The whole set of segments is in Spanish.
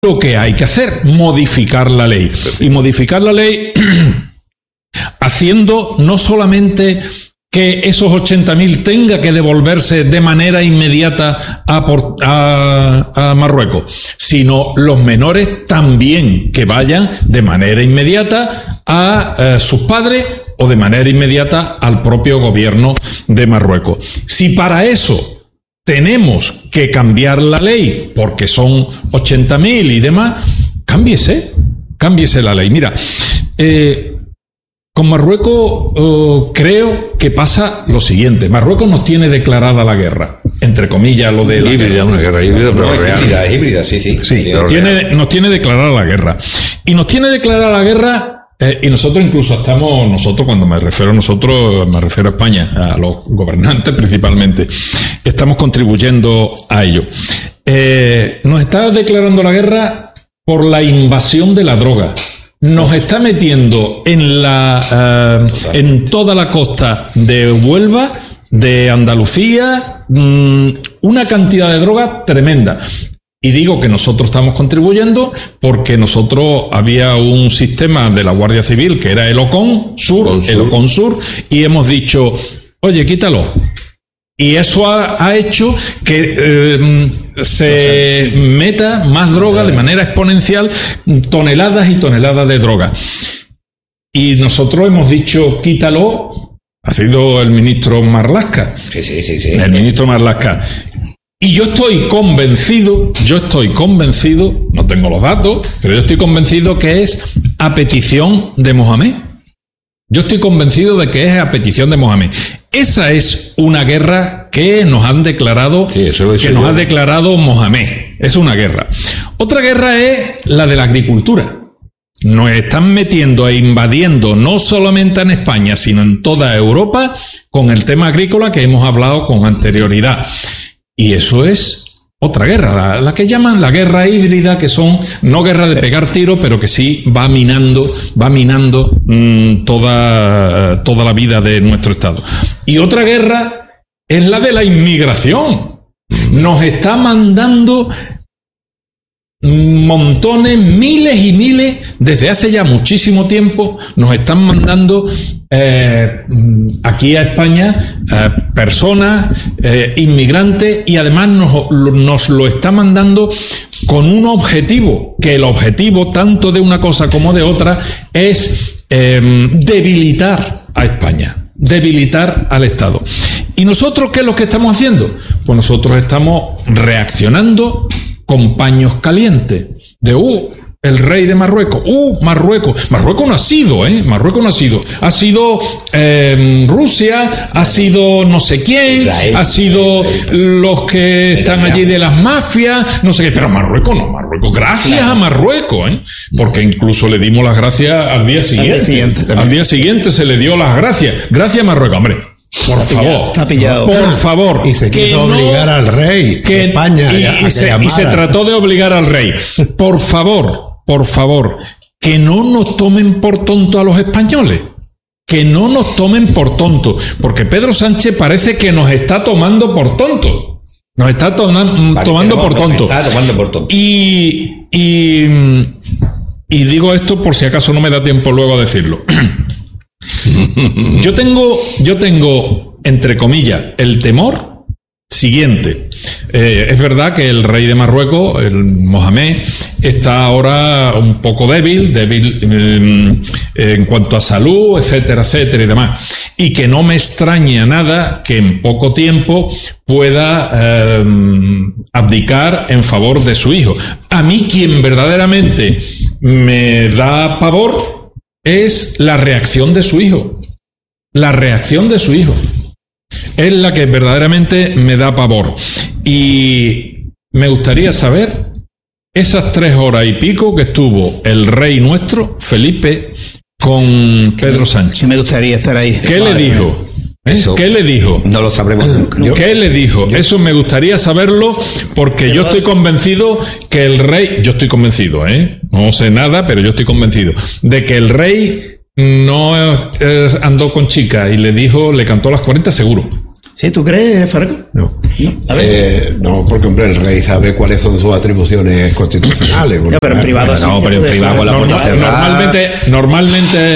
lo que hay que hacer, modificar la ley. Y modificar la ley haciendo no solamente que esos 80.000 tenga que devolverse de manera inmediata a Marruecos, sino los menores también que vayan de manera inmediata a sus padres o de manera inmediata al propio gobierno de Marruecos. Si para eso tenemos que cambiar la ley, porque son 80.000 y demás, cámbiese la ley. Mira, con Marruecos creo que pasa lo siguiente. Marruecos nos tiene declarada la guerra, entre comillas, lo de la híbrida, una guerra híbrida, pero real. Es híbrida, sí. Nos tiene declarada la guerra. Y nos tiene declarada la guerra, y nosotros incluso cuando me refiero a nosotros, me refiero a España, a los gobernantes principalmente, estamos contribuyendo a ello. Nos está declarando la guerra por la invasión de la droga. Nos está metiendo en toda la costa de Huelva, de Andalucía, una cantidad de droga tremenda. Y digo que nosotros estamos contribuyendo porque nosotros había un sistema de la Guardia Civil que era el Ocon Sur, y hemos dicho, oye, quítalo. Y eso ha hecho que se meta más droga de manera exponencial, toneladas y toneladas de droga. Y nosotros hemos dicho, quítalo. Ha sido el ministro Marlaska. Sí. El ministro Marlaska. Y yo estoy convencido, no tengo los datos, pero yo estoy convencido que es a petición de Mohamed. Yo estoy convencido de que es a petición de Mohamed. Esa es una guerra que nos han declarado, nos ha declarado Mohamed. Es una guerra. Otra guerra es la de la agricultura. Nos están metiendo e invadiendo no solamente en España, sino en toda Europa con el tema agrícola que hemos hablado con anterioridad. Y eso es otra guerra, la que llaman la guerra híbrida, que son no guerra de pegar tiros, pero que sí va minando toda la vida de nuestro Estado. Y otra guerra es la de la inmigración. Nos está mandando montones, miles y miles, desde hace ya muchísimo tiempo, nos están mandando aquí a España personas, inmigrantes, y además nos lo está mandando con un objetivo, que el objetivo tanto de una cosa como de otra es debilitar a España, debilitar al Estado. ¿Y nosotros qué es lo que estamos haciendo? Pues nosotros estamos reaccionando con paños calientes, el rey de Marruecos, Marruecos no ha sido, Marruecos no ha sido, ha sido Rusia, ha sido no sé quién, ha sido los que están allí de las mafias, no sé qué, pero Marruecos no, gracias a Marruecos, porque incluso le dimos las gracias al día siguiente se le dio las gracias a Marruecos, hombre. Está pillado. Por favor. Y se quiso obligar al rey de España y se trató de obligar al rey. Por favor, que no nos tomen por tonto a los españoles. Que no nos tomen por tonto. Porque Pedro Sánchez parece que nos está tomando por tonto. Nos está tomando por tonto. Y digo esto por si acaso no me da tiempo luego a decirlo. Yo tengo, entre comillas, el temor siguiente. Es verdad que el rey de Marruecos, el Mohamed, está ahora un poco débil en cuanto a salud, etcétera y demás. Y que no me extraña nada que en poco tiempo pueda abdicar en favor de su hijo. A mí quien verdaderamente me da pavor es la reacción de su hijo. La reacción de su hijo es la que verdaderamente me da pavor. Y me gustaría saber esas 3 horas y pico que estuvo el rey nuestro, Felipe, con Pedro Sánchez. Me gustaría estar ahí. ¿Qué le dijo? ¿Qué le dijo? No lo sabremos nunca. ¿Qué le dijo? Eso me gustaría saberlo, porque yo estoy convencido que el rey... Yo estoy convencido, no sé nada, pero yo estoy convencido de que el rey no andó con chicas y le cantó las 40 seguro. ¿Sí? ¿Tú crees, Farco? No. No, porque, hombre, el rey sabe cuáles son sus atribuciones constitucionales. Ya, pero en privado sí. No, pero en privado con la puerta cerrada. Normalmente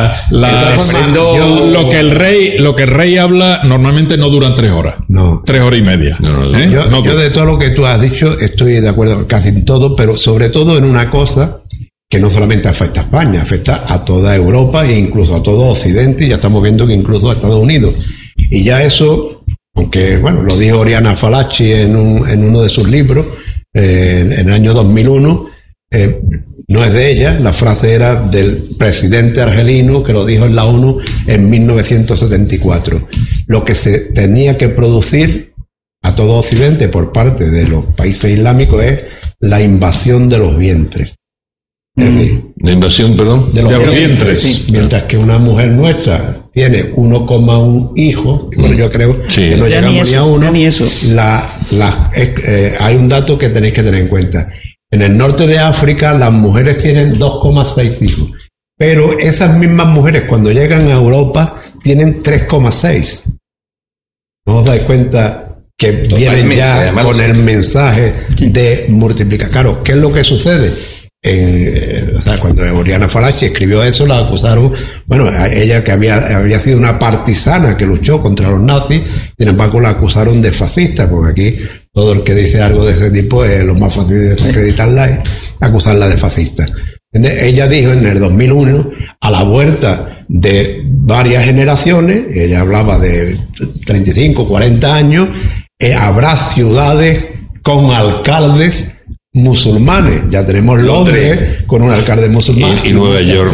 lo que el rey habla normalmente no duran 3 horas. No. 3 horas y media. Yo de todo lo que tú has dicho estoy de acuerdo casi en todo, pero sobre todo en una cosa que no solamente afecta a España, afecta a toda Europa e incluso a todo Occidente, y ya estamos viendo que incluso a Estados Unidos. Y ya eso, aunque bueno, lo dijo Oriana Fallaci en uno de sus libros, en el año 2001, no es de ella, la frase era del presidente argelino que lo dijo en la ONU en 1974. Lo que se tenía que producir a todo Occidente por parte de los países islámicos es la invasión de los vientres. Es decir, la invasión, perdón, de los vientres. Sí. Mientras que una mujer nuestra tiene 1,1 hijos, bueno, yo creo que no llegamos ni a uno. Ni eso. Hay un dato que tenéis que tener en cuenta. En el norte de África las mujeres tienen 2,6 hijos, pero esas mismas mujeres cuando llegan a Europa tienen 3,6. ¿No os dais cuenta que vienen ya además, con el mensaje de multiplicar? Claro, ¿qué es lo que sucede? Cuando Oriana Fallaci escribió eso, la acusaron, bueno, a ella que había sido una partisana que luchó contra los nazis, sin embargo la acusaron de fascista, porque aquí todo el que dice algo de ese tipo es lo más fácil de desacreditarla, es acusarla de fascista. Ella dijo en el 2001, a la vuelta de varias generaciones, ella hablaba de 35, 40 años, habrá ciudades con alcaldes musulmanes. Ya tenemos Londres con un alcalde musulmán y Nueva York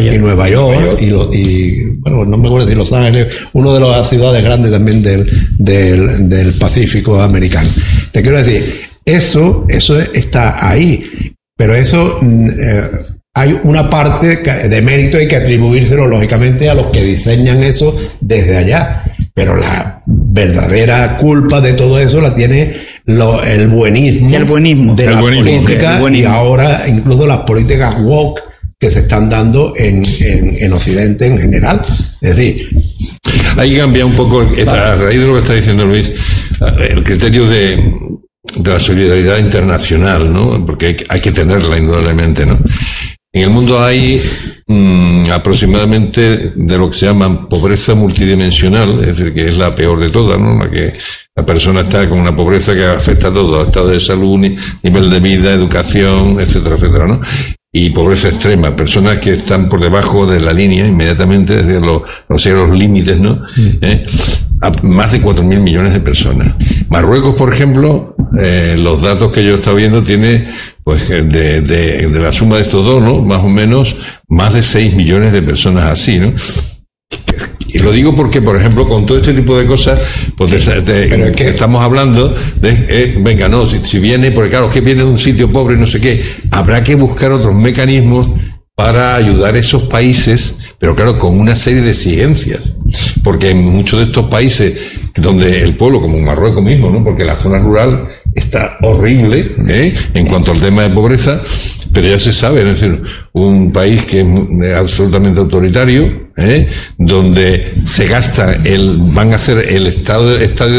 y bueno, no me acuerdo si Los Ángeles, una de las ciudades grandes también del Pacífico americano. Te quiero decir, eso está ahí, pero eso hay una parte de mérito, hay que atribuírselo lógicamente a los que diseñan eso desde allá, pero la verdadera culpa de todo eso la tiene el buenismo de la política y ahora incluso las políticas woke que se están dando en Occidente en general. Es decir, hay que cambiar un poco, a raíz de lo que está diciendo Luis, el criterio de la solidaridad internacional, ¿no? Porque hay que tenerla indudablemente, ¿no? En el mundo hay aproximadamente de lo que se llama pobreza multidimensional, es decir, que es la peor de todas, ¿no? La que la persona está con una pobreza que afecta a todo, estado de salud, nivel de vida, educación, etcétera, etcétera, ¿no? Y pobreza extrema, personas que están por debajo de la línea inmediatamente, es decir, los límites, ¿no? A más de 4.000 millones de personas. Marruecos, por ejemplo, los datos que yo he estado viendo tiene, pues, de la suma de estos dos, ¿no? Más o menos, más de 6 millones de personas así, ¿no? Y lo digo porque, por ejemplo, con todo este tipo de cosas, pues que estamos hablando de, venga, no, si viene, porque claro, que viene de un sitio pobre, no sé qué, habrá que buscar otros mecanismos para ayudar a esos países, pero claro, con una serie de exigencias, porque en muchos de estos países donde el pueblo, como Marruecos mismo, ¿no? Porque la zona rural está horrible, en cuanto al tema de pobreza, pero ya se sabe, es decir, un país que es absolutamente autoritario, donde se gasta van a hacer el estadio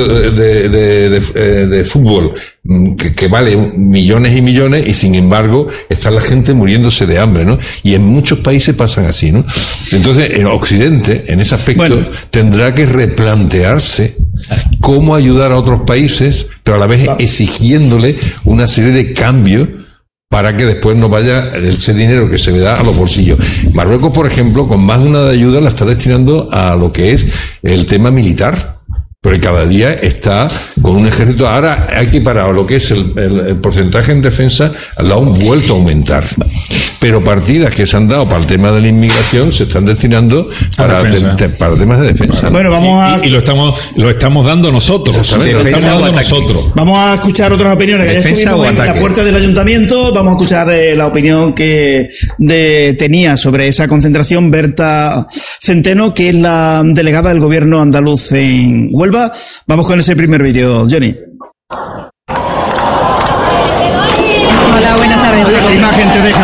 de fútbol que vale millones y millones, y sin embargo está la gente muriéndose de hambre, ¿no? Y en muchos países pasan así, ¿no? Entonces, en Occidente, en ese aspecto, tendrá que replantearse cómo ayudar a otros países, pero a la vez exigiéndole una serie de cambios para que después no vaya ese dinero que se le da a los bolsillos. Marruecos, por ejemplo, con más de una ayuda la está destinando a lo que es el tema militar, porque cada día está con un ejército. Ahora hay que parar lo que es el porcentaje en defensa, lo han vuelto a aumentar. Pero partidas que se han dado para el tema de la inmigración se están destinando para temas de defensa. Bueno, vamos y lo estamos dando nosotros. Vamos a escuchar otras opiniones. Que estuvimos en la puerta del ayuntamiento. Vamos a escuchar la opinión que tenía sobre esa concentración Berta Centeno, que es la delegada del gobierno andaluz en Huelva. Vamos con ese primer vídeo, Johnny. Hola, buenas tardes. ¿Qué imagen te deja de lo que están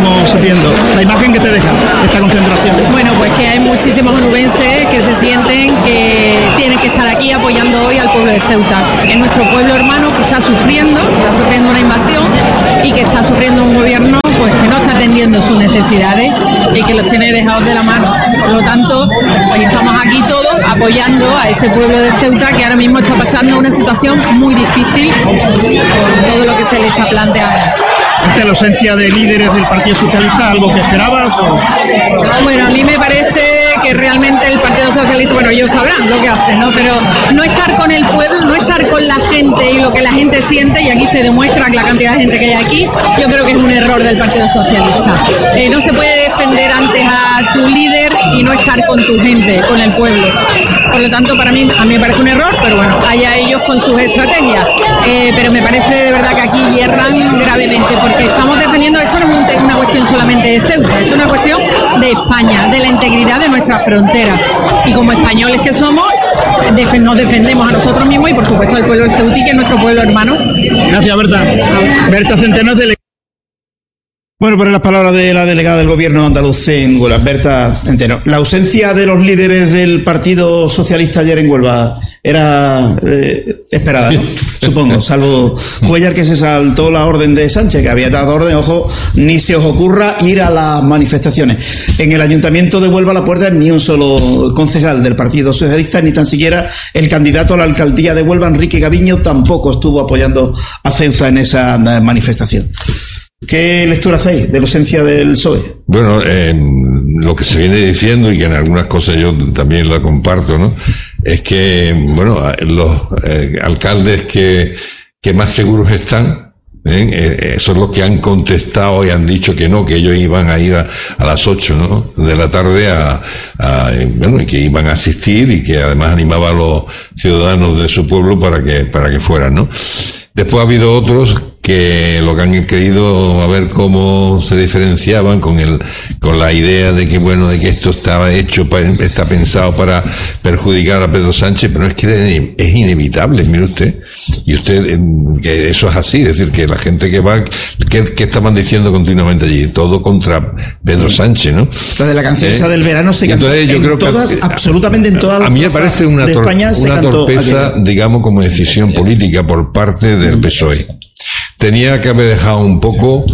estamos viendo. La imagen que te deja esta concentración. Bueno, pues que hay muchísimos onubenses que se sienten que tienen que estar aquí apoyando hoy al pueblo de Ceuta. Es nuestro pueblo hermano que está sufriendo una invasión y que está sufriendo un gobierno pues que no está atendiendo sus necesidades y que los tiene dejados de la mano. Por lo tanto, pues estamos aquí todos apoyando a ese pueblo de Ceuta que ahora mismo está pasando una situación muy difícil con todo lo que se le está planteando. ¿La ausencia de líderes del Partido Socialista algo que esperabas? Bueno, a mí me parece que realmente el Partido Socialista, bueno, ellos sabrán lo que hacen, ¿no? Pero no estar con el pueblo, no estar con la gente y lo que la gente siente, y aquí se demuestra la cantidad de gente que hay aquí, yo creo que es un error del Partido Socialista. No se puede defender antes a tu líder y no estar con tu gente, con el pueblo. Por lo tanto, a mí me parece un error, pero bueno, allá ellos con sus estrategias. Pero me parece de verdad que aquí hierran gravemente, porque estamos defendiendo, esto no es una cuestión solamente de Ceuta, esto es una cuestión de España, de la integridad de nuestras fronteras. Y como españoles que somos, nos defendemos a nosotros mismos y por supuesto al pueblo del Ceutí, que es nuestro pueblo hermano. Gracias, Berta. Berta Centeno es delegada. Bueno, por las palabras de la delegada del gobierno andaluz en Huelva, Berta Centeno. La ausencia de los líderes del Partido Socialista ayer en Huelva era esperada, ¿no? Supongo, salvo Cuellar, que se saltó la orden de Sánchez, que había dado orden, ojo, ni se os ocurra ir a las manifestaciones. En el Ayuntamiento de Huelva la Puerta ni un solo concejal del Partido Socialista, ni tan siquiera el candidato a la alcaldía de Huelva, Enrique Gaviño, tampoco estuvo apoyando a Ceuta en esa manifestación. ¿Qué lectura hacéis de la ausencia del PSOE? Bueno, lo que se viene diciendo, y que en algunas cosas yo también la comparto, ¿no? Es que, bueno, los alcaldes que más seguros están, son los que han contestado y han dicho que no, que ellos iban a ir a las 8, ¿no? De la tarde bueno, y que iban a asistir, y que además animaba a los ciudadanos de su pueblo para que fueran, ¿no? Después ha habido otros que lo que han querido a ver cómo se diferenciaban con la idea de que, bueno, de que esto está pensado para perjudicar a Pedro Sánchez, pero es que es inevitable, mire usted, y usted, que eso es así, es decir, que la gente que va, que estaban diciendo continuamente allí, todo contra Pedro Sánchez, ¿no? Lo de la canción esa del verano se cantó absolutamente en todas las a mí me parece una torpeza, digamos, como decisión política por parte del PSOE. Tenía que haber dejado un poco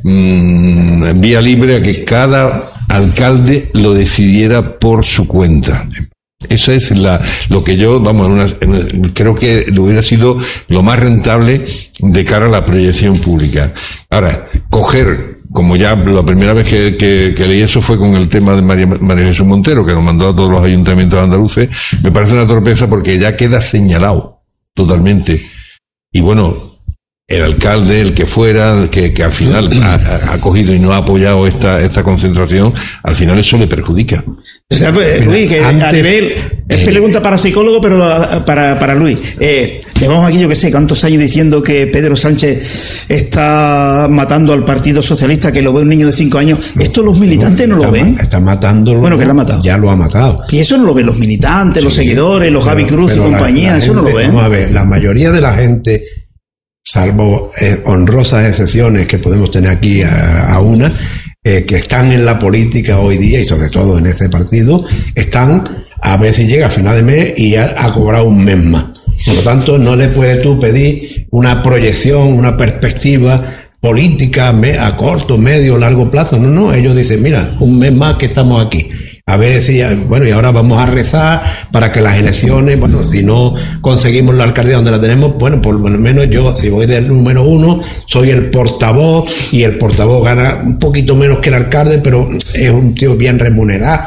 vía libre a que cada alcalde lo decidiera por su cuenta. Esa es lo que yo, vamos, creo que hubiera sido lo más rentable de cara a la proyección pública. Ahora, coger, como ya la primera vez que leí eso fue con el tema de María Jesús Montero, que lo mandó a todos los ayuntamientos andaluces, me parece una torpeza porque ya queda señalado totalmente. Y bueno, el alcalde, el que fuera, que al final ha cogido y no ha apoyado esta concentración, al final eso le perjudica. O sea, Luis, que antes, a nivel, es pregunta para psicólogo, pero para Luis. Llevamos aquí, yo que sé, cuántos años diciendo que Pedro Sánchez está matando al Partido Socialista, que lo ve un niño de 5 años. ¿Esto los militantes no lo ven? Está matándolo. Bueno, que lo ha matado. Ya lo ha matado. Y eso no lo ven los militantes, los seguidores, los Gaby Cruz y compañía, eso no lo ven. Vamos a ver, la mayoría de la gente, salvo honrosas excepciones que podemos tener aquí a una, que están en la política hoy día y sobre todo en este partido, están a ver si llega a final de mes y ya ha cobrado un mes más. Por lo tanto, no le puedes tú pedir una proyección, una perspectiva política a corto, medio, largo plazo. No, ellos dicen, mira, un mes más que estamos aquí. A ver si, bueno, y ahora vamos a rezar para que las elecciones, bueno, si no conseguimos la alcaldía donde la tenemos, bueno, por lo menos yo, si voy del número 1, soy el portavoz, y el portavoz gana un poquito menos que el alcalde, pero es un tío bien remunerado.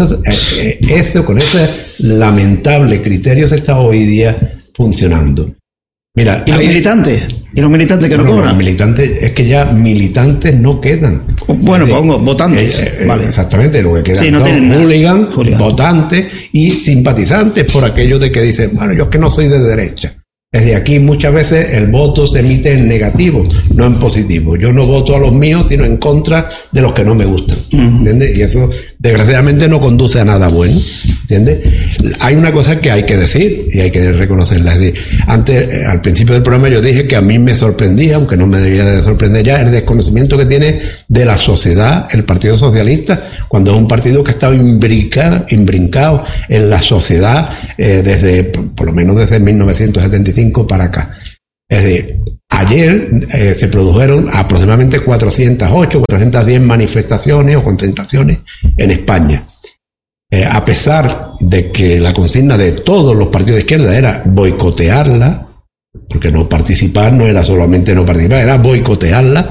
Con ese lamentable criterio se está hoy día funcionando. Mira, ¿y los militantes? ¿Y los militantes que no cobran? Los militantes, es que ya militantes no quedan. Bueno, pongo votantes. Vale. Exactamente, lo que quedan sí, no son hooligans, votantes y simpatizantes por aquello de que dicen, bueno, yo es que no soy de derecha. Desde aquí muchas veces el voto se emite en negativo, no en positivo. Yo no voto a los míos, sino en contra de los que no me gustan. ¿Entiendes? Y eso, desgraciadamente no conduce a nada bueno, ¿entiendes? Hay una cosa que hay que decir y hay que reconocerla. Es decir, antes, al principio del programa yo dije que a mí me sorprendía, aunque no me debía de sorprender ya, el desconocimiento que tiene de la sociedad el Partido Socialista, cuando es un partido que estaba imbrincado en la sociedad por lo menos desde 1975 para acá. Es decir, ayer se produjeron aproximadamente 410 manifestaciones o concentraciones en España. A pesar de que la consigna de todos los partidos de izquierda era boicotearla, porque no participar no era solamente no participar, era boicotearla,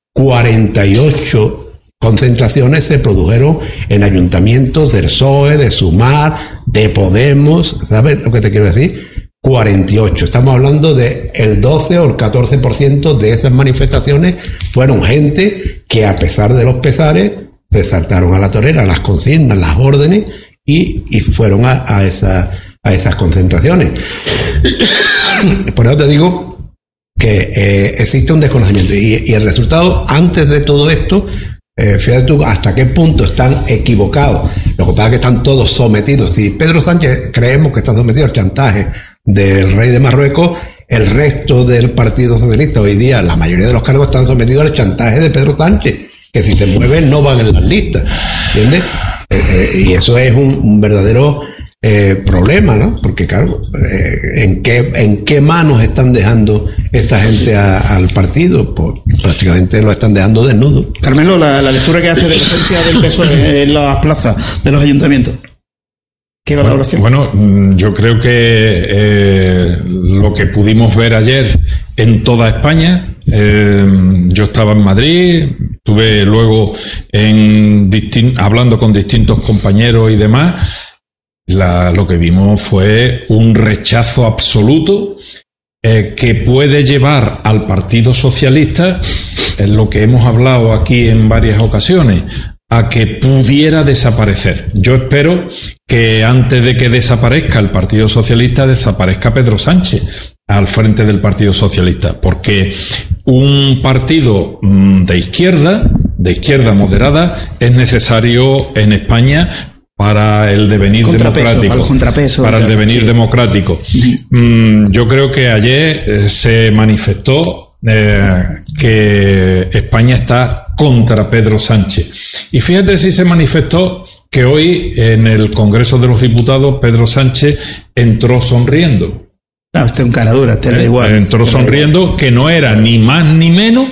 48 concentraciones se produjeron en ayuntamientos del PSOE, de Sumar, de Podemos, ¿sabes lo que te quiero decir? 48. Estamos hablando de el 12 o el 14% de esas manifestaciones fueron gente que, a pesar de los pesares, se saltaron a la torera las consignas, las órdenes y fueron a esas concentraciones. Por eso te digo que existe un desconocimiento y el resultado antes de todo esto, fíjate tú hasta qué punto están equivocados. Lo que pasa es que están todos sometidos. Si Pedro Sánchez creemos que está sometido al chantaje del rey de Marruecos, el resto del Partido Socialista hoy día, la mayoría de los cargos están sometidos al chantaje de Pedro Sánchez, que si se mueven no van en las listas, ¿entiendes? Y eso es un verdadero problema, ¿no? Porque claro, ¿en qué manos están dejando esta gente al partido? Pues prácticamente lo están dejando desnudo. Carmelo, la lectura que hace de la presencia del PSOE en las plazas de los ayuntamientos. ¿Qué valoración? Bueno, yo creo que lo que pudimos ver ayer en toda España, yo estaba en Madrid, estuve luego hablando con distintos compañeros y demás, lo que vimos fue un rechazo absoluto que puede llevar al Partido Socialista, en lo que hemos hablado aquí en varias ocasiones, a que pudiera desaparecer. Yo espero que antes de que desaparezca el Partido Socialista, desaparezca Pedro Sánchez al frente del Partido Socialista, porque un partido de izquierda moderada, es necesario en España para el devenir democrático. Para el devenir democrático. Yo creo que ayer se manifestó que España está contra Pedro Sánchez. Y fíjate si se manifestó que hoy en el Congreso de los Diputados Pedro Sánchez entró sonriendo. No, este es un cara dura, este le da igual. Entró sonriendo, que no era ni más ni menos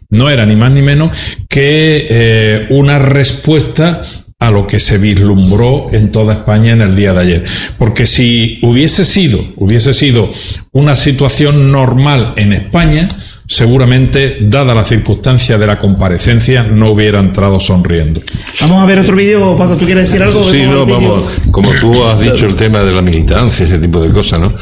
que una respuesta a lo que se vislumbró en toda España en el día de ayer. Porque si hubiese sido una situación normal en España, seguramente, dada la circunstancia de la comparecencia, no hubiera entrado sonriendo. Vamos a ver otro vídeo. Paco, ¿tú quieres decir algo? Sí, no, vamos, como tú has dicho, el tema de la militancia, ese tipo de cosas, ¿no?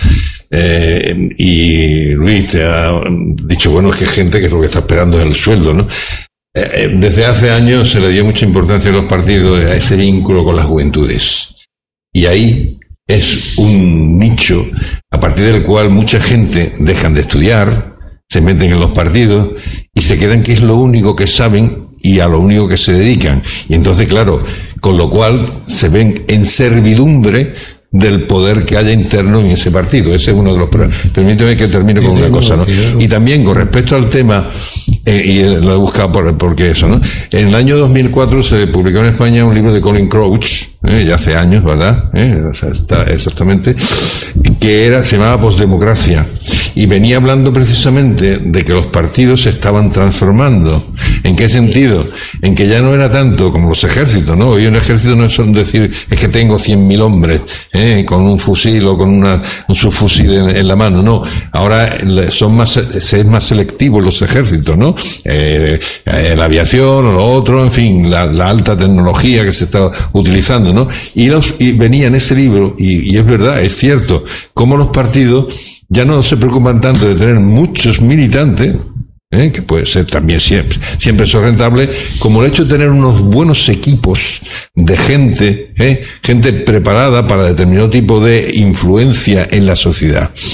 Y Luis te ha dicho, bueno, es que hay gente que es lo que está esperando es el sueldo, ¿no? Desde hace años se le dio mucha importancia a los partidos a ese vínculo con las juventudes. Y ahí es un nicho a partir del cual mucha gente dejan de estudiar, se meten en los partidos y se quedan que es lo único que saben y a lo único que se dedican. Y entonces, claro, con lo cual se ven en servidumbre del poder que haya interno en ese partido. Ese es uno de los problemas. Permíteme que termine con una cosa, ¿no? Y también con respecto al tema, y lo he buscado porque eso, ¿no? En el año 2004 se publicó en España un libro de Colin Crouch, ya hace años, ¿verdad? O sea, está exactamente, se llamaba Postdemocracia, y venía hablando precisamente de que los partidos se estaban transformando. ¿En qué sentido? En que ya no era tanto como los ejércitos, ¿no? Hoy un ejército no es decir, es que tengo 100.000 hombres, con un fusil o con un subfusil en la mano, no. Ahora se es más selectivo los ejércitos, ¿no? La aviación o lo otro, en fin, la alta tecnología que se está utilizando, ¿no? Y venía en ese libro, y es verdad, es cierto, como los partidos ya no se preocupan tanto de tener muchos militantes, que puede ser también siempre eso rentable, como el hecho de tener unos buenos equipos de gente preparada para determinado tipo de influencia en la sociedad.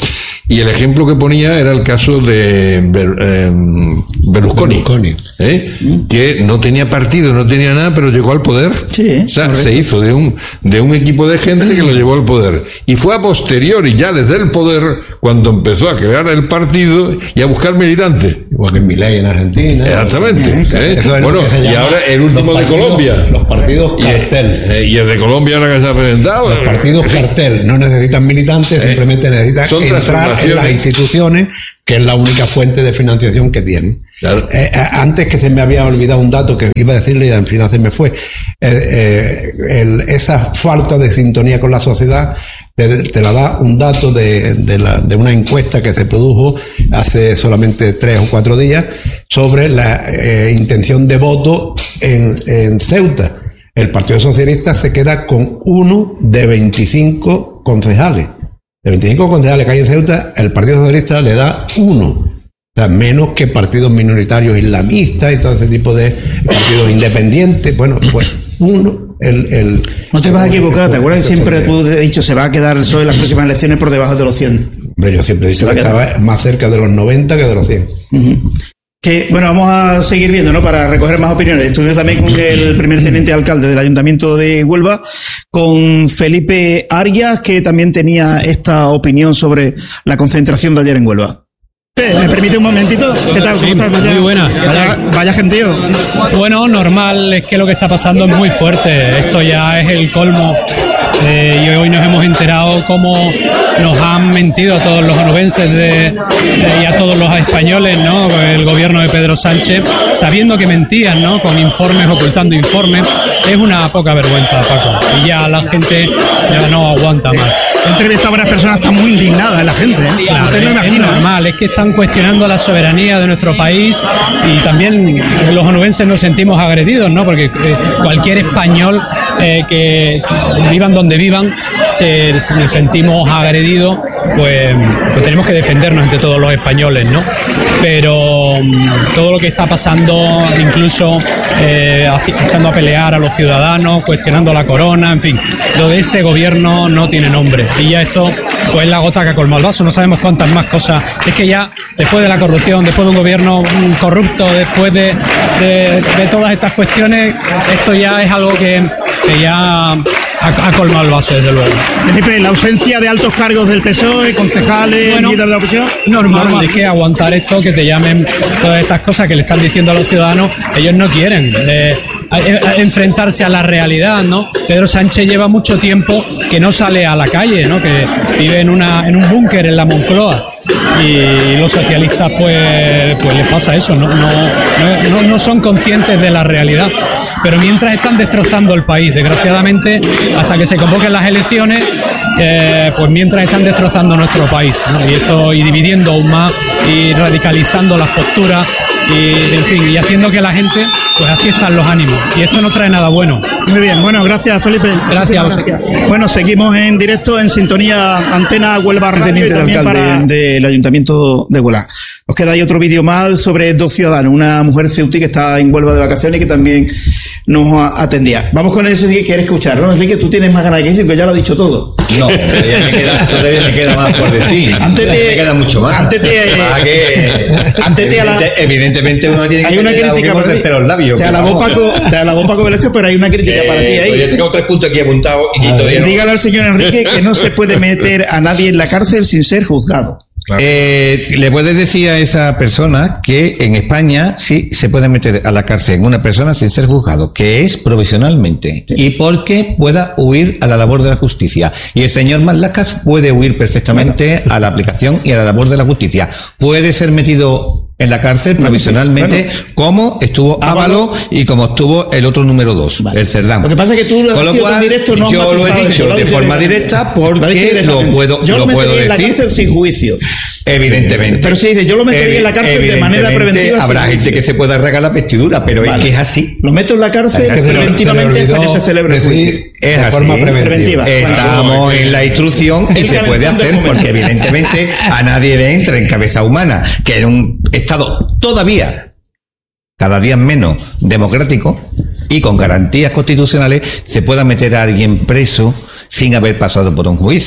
Y el ejemplo que ponía era el caso de Berlusconi. Que no tenía partido, no tenía nada, pero llegó al poder. Sí, o sea, se hizo de un equipo de gente que lo llevó al poder. Y fue a posteriori, ya desde el poder, cuando empezó a crear el partido y a buscar militantes. Igual que Milei en Argentina. Exactamente. Bueno, y ahora el último de Colombia. Los partidos cartel. Y el de Colombia ahora que se ha presentado. Los partidos cartel no necesitan militantes, simplemente necesitan entrar en las instituciones, que es la única fuente de financiación que tienen. Claro. Antes, que se me había olvidado un dato que iba a decirle y al final se me fue, esa falta de sintonía con la sociedad te la da un dato de una encuesta que se produjo hace solamente 3 o 4 días sobre la intención de voto en Ceuta. El Partido Socialista se queda con 1 de 25 concejales. De 25 concejales que hay en Ceuta, el Partido Socialista le da 1. O sea, menos que partidos minoritarios islamistas y todo ese tipo de partidos independientes. Bueno, pues 1. No te vas a equivocar, ¿te acuerdas que siempre tú has dicho se va a quedar el PSOE en las próximas elecciones por debajo de los 100? Hombre, yo siempre he dicho que estaba más cerca de los 90 que de los 100. Que, bueno, vamos a seguir viendo, ¿no? Para recoger más opiniones. Estuvimos también con el primer teniente alcalde del Ayuntamiento de Huelva, con Felipe Arias, que también tenía esta opinión sobre la concentración de ayer en Huelva. ¿Me permite un momentito? ¿Qué tal? ¿Cómo estás? Muy buena. Vaya gentío. Bueno, normal, es que lo que está pasando es muy fuerte. Esto ya es el colmo. Y hoy nos hemos enterado cómo nos han mentido a todos los onubenses y a todos los españoles, ¿no? El gobierno de Pedro Sánchez, sabiendo que mentían, ¿no? Con informes, ocultando informes. Es una poca vergüenza, Paco. Y ya la gente ya no aguanta más. He entrevistado a varias personas, están muy indignadas, la gente, ¿eh? Claro, es normal, es que están cuestionando la soberanía de nuestro país y también los onubenses nos sentimos agredidos, ¿no? Porque cualquier español que vivan donde vivan, nos sentimos agredidos, pues tenemos que defendernos entre todos los españoles, ¿no? Pero todo lo que está pasando, incluso echando a pelear a los ciudadanos, cuestionando la corona, en fin, lo de este gobierno no tiene nombre. Y ya esto, pues es la gota que ha colmado el vaso, no sabemos cuántas más cosas. Es que ya, después de la corrupción, después de un gobierno corrupto, después de todas estas cuestiones, esto ya es algo que ya ha colmado el vaso, desde luego. Felipe, la ausencia de altos cargos del PSOE, concejales, líderes de la oposición. Normal, es que aguantar esto, que te llamen todas estas cosas que le están diciendo a los ciudadanos, ellos no quieren enfrentarse a la realidad, ¿no? Pedro Sánchez lleva mucho tiempo que no sale a la calle, ¿no? Que vive en un búnker en la Moncloa. Y los socialistas pues les pasa eso, no son conscientes de la realidad, pero mientras están destrozando el país, desgraciadamente, hasta que se convoquen las elecciones, pues mientras están destrozando nuestro país, ¿no? y dividiendo aún más y radicalizando las posturas y en fin, y haciendo que la gente, pues así están los ánimos, y esto no trae nada bueno. Muy bien, bueno, gracias, Felipe. Gracias. Bueno, seguimos en directo en sintonía Antena Huelva Radio. Teniente de alcalde del Ayuntamiento de Huelva. Os queda ahí otro vídeo más sobre 2 ciudadanos, una mujer ceutí que está en Huelva de vacaciones y que también nos atendía. Vamos con eso si quieres escuchar, ¿no? Enrique, tú tienes más ganas que decir, que ya lo has dicho todo. No, todavía me queda más por decir. Me queda mucho más. Evidentemente uno tiene que hay una crítica para ti. Los labios. Te alabó Paco Velázquez, pero hay una crítica para ti ahí. Yo tengo 3 puntos aquí apuntados y todavía dígale al señor Enrique que no se puede meter a nadie en la cárcel sin ser juzgado. Claro. Le puedes decir a esa persona que en España sí se puede meter a la cárcel una persona sin ser juzgado, que es provisionalmente, y porque pueda huir a la labor de la justicia. Y el señor Marlaska puede huir perfectamente a la aplicación y a la labor de la justicia. Puede ser metido en la cárcel provisionalmente, como estuvo Ávalo y como estuvo el otro número 2, el Cerdán. Lo que pasa es que tú lo has dicho en directo, no. Yo lo he dicho de forma directa porque lo puedo decir. En la cárcel sin juicio. Evidentemente. Pero si dice, yo lo metería en la cárcel de manera preventiva. Habrá gente que se pueda regalar vestidura, pero es que es así. Lo meto en la cárcel preventivamente hasta que se celebre el juicio. Es así. Forma preventiva. Estamos en la instrucción y se puede hacer porque evidentemente a nadie le entra en cabeza humana que en un Estado todavía cada día menos democrático y con garantías constitucionales se pueda meter a alguien preso sin haber pasado por un juicio.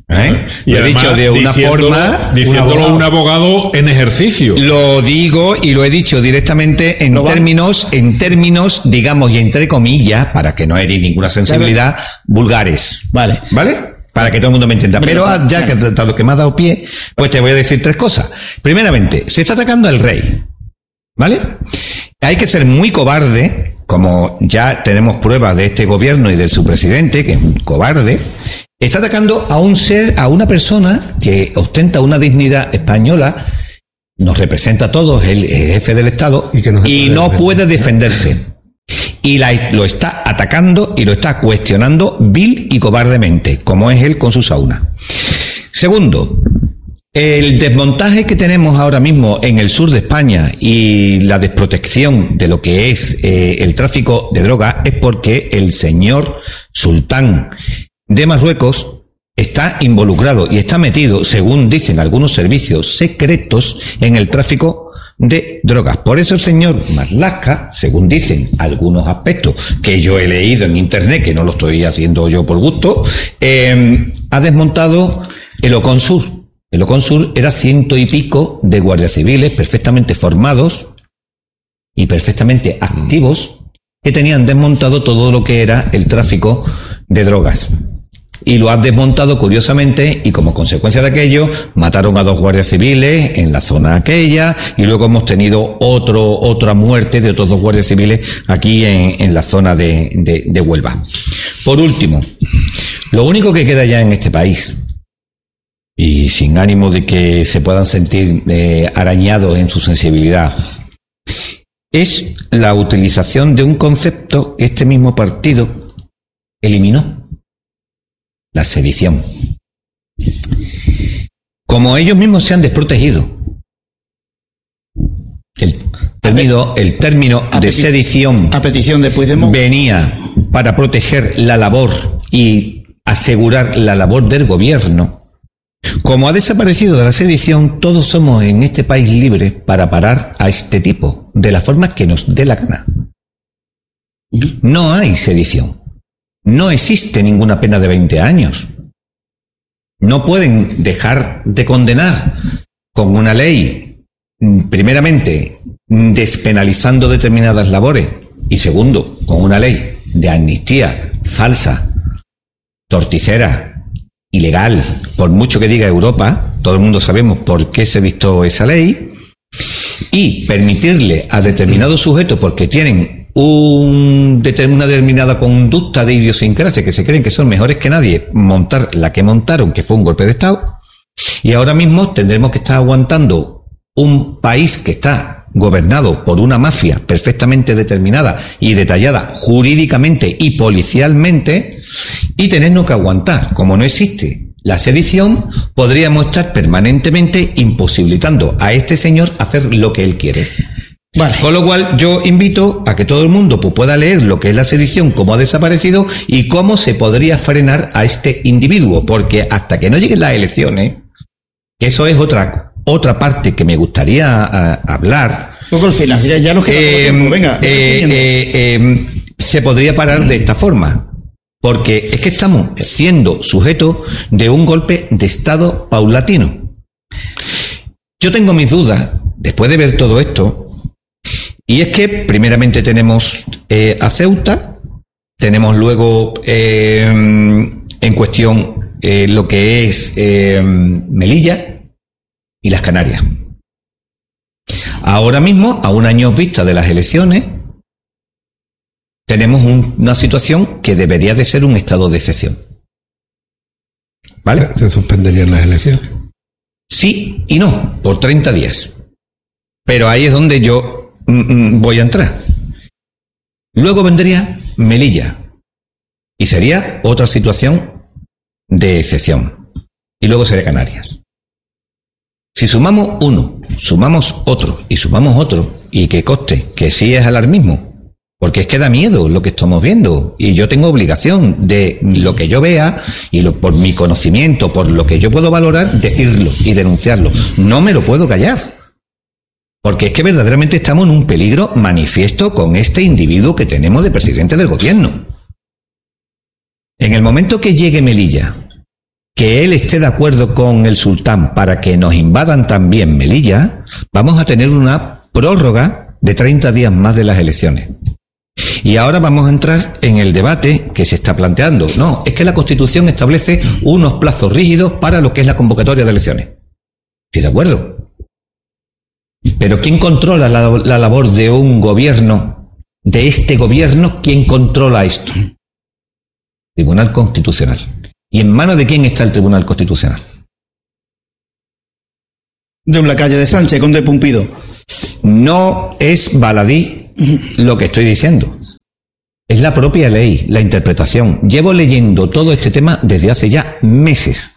Y lo he dicho de una forma... Diciéndolo un abogado en ejercicio. Lo digo y lo he dicho directamente en términos, digamos, y entre comillas, para que no herir ninguna sensibilidad, vulgares. Vale. Para que todo el mundo me entienda. Pero ya que dado que me ha dado pie, pues te voy a decir 3 cosas. Primeramente, se está atacando al rey. ¿Vale? Hay que ser muy cobarde, como ya tenemos pruebas de este gobierno y de su presidente, que es un cobarde. Está atacando a un ser, a una persona que ostenta una dignidad española, nos representa a todos, es el jefe del Estado, y no puede defenderse. Y lo está atacando y lo está cuestionando vil y cobardemente, como es él con su sauna. Segundo, el desmontaje que tenemos ahora mismo en el sur de España y la desprotección de lo que es el tráfico de drogas es porque el señor sultán de Marruecos está involucrado y está metido, según dicen algunos servicios secretos, en el tráfico de drogas. Por eso el señor Marlaska, según dicen algunos aspectos que yo he leído en internet, que no lo estoy haciendo yo por gusto, ha desmontado el Ocon Sur. El Ocon Sur era 100 y pico de guardias civiles perfectamente formados y perfectamente activos que tenían desmontado todo lo que era el tráfico de drogas. Y lo han desmontado curiosamente y como consecuencia de aquello mataron a 2 guardias civiles en la zona aquella y luego hemos tenido otra muerte de otros 2 guardias civiles aquí en la zona de Huelva. Por último, lo único que queda ya en este país, y sin ánimo de que se puedan sentir arañados en su sensibilidad, es la utilización de un concepto que este mismo partido eliminó: la sedición. Como ellos mismos se han desprotegido, el término de sedición a petición de Puigdemont venía para proteger la labor y asegurar la labor del gobierno. Como ha desaparecido de la sedición, todos somos en este país libres para parar a este tipo, de la forma que nos dé la gana. No hay sedición. No existe ninguna pena de 20 años. No pueden dejar de condenar con una ley, primeramente, despenalizando determinadas labores, y segundo, con una ley de amnistía falsa, torticera, ilegal, por mucho que diga Europa, todo el mundo sabemos por qué se dictó esa ley, y permitirle a determinados sujetos, porque tienen una determinada conducta de idiosincrasia, que se creen que son mejores que nadie, montar la que montaron, que fue un golpe de Estado, y ahora mismo tendremos que estar aguantando un país que está gobernado por una mafia perfectamente determinada y detallada jurídicamente y policialmente, y tenernos que aguantar. Como no existe la sedición, podríamos estar permanentemente imposibilitando a este señor hacer lo que él quiere. Vale. Con lo cual yo invito a que todo el mundo pueda leer lo que es la sedición, cómo ha desaparecido y cómo se podría frenar a este individuo, porque hasta que no lleguen las elecciones, que eso es otra parte que me gustaría hablar. Poco al final, ya nos queda poco tiempo. Venga, se podría parar de esta forma, porque es que estamos siendo sujetos de un golpe de Estado paulatino. Yo tengo mis dudas, después de ver todo esto, y es que primeramente tenemos a Ceuta, tenemos luego en cuestión lo que es Melilla y las Canarias. Ahora mismo, a un año vista de las elecciones, tenemos una situación que debería de ser un estado de excepción. ¿Vale? ¿Se suspenderían las elecciones? Sí y no, por 30 días. Pero ahí es donde yo voy a entrar. Luego vendría Melilla y sería otra situación de excepción. Y luego sería Canarias. Si sumamos uno, sumamos otro y sumamos otro, y que conste que sí es alarmismo, porque es que da miedo lo que estamos viendo, y yo tengo obligación de lo que yo vea y por mi conocimiento, por lo que yo puedo valorar, decirlo y denunciarlo. No me lo puedo callar, porque es que verdaderamente estamos en un peligro manifiesto con este individuo que tenemos de presidente del gobierno. En el momento que llegue Melilla que él esté de acuerdo con el sultán para que nos invadan también Melilla, vamos a tener una prórroga de 30 días más de las elecciones. Y ahora vamos a entrar en el debate que se está planteando. No, es que la Constitución establece unos plazos rígidos para lo que es la convocatoria de elecciones. Estoy de acuerdo. Pero ¿quién controla la labor de un gobierno, de este gobierno? ¿Quién controla esto? Tribunal Constitucional. ¿Y en manos de quién está el Tribunal Constitucional? De la calle de Sánchez, conde Pumpido. No es baladí lo que estoy diciendo. Es la propia ley, la interpretación. Llevo leyendo todo este tema desde hace ya meses.